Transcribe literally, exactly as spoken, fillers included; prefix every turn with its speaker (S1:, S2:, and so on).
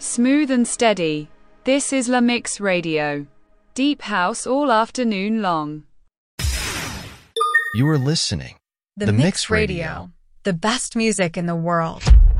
S1: Smooth and steady. This is La Mix Radio. Deep house all afternoon long.
S2: You are listening.
S3: The,
S2: The
S3: Mix,
S2: Mix
S3: Radio.
S2: Radio.
S3: The best music in the world.